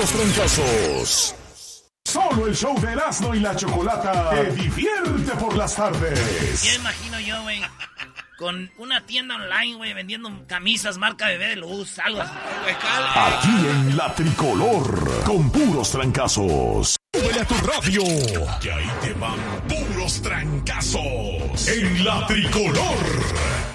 puros trancazos. Solo el show de Erasmo y la Chocolata te divierte por las tardes. Ya imagino yo, güey, con una tienda online, güey, vendiendo camisas marca Bebé de Luz, algo así. Aquí en La Tricolor, con puros trancazos. Súbele a tu radio, que ahí te van puros trancazos. En La Tricolor.